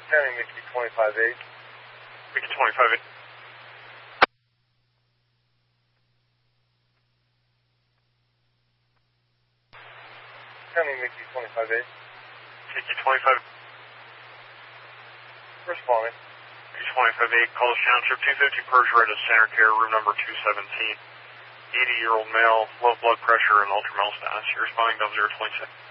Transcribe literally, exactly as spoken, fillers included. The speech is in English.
County Mickey twenty-five eight. Mickey twenty-five eight. County Mickey twenty-five eight. Mickey twenty-five. Responding. Mickey twenty-five eight, calls Township two fifty Persia at Center Care, room number two seventeen. eighty-year-old male, low blood pressure and ultramel status. You're responding double zero twenty-six.